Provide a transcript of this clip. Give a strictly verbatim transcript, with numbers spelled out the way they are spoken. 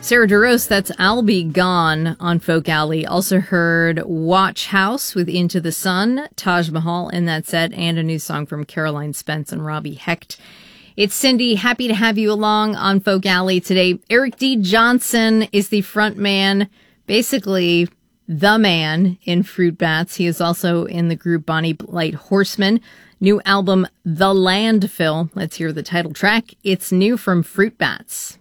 Sarah DeRose, that's I'll Be Gone on Folk Alley. Also heard Watch House with Into the Sun, Taj Mahal in that set, and a new song from Caroline Spence and Robbie Hecht. It's Cindy. Happy to have you along on Folk Alley today. Eric D. Johnson is the front man, basically the man in Fruit Bats. He is also in the group Bonnie Light Horseman. New album, The Landfill. Let's hear the title track. It's new from Fruit Bats.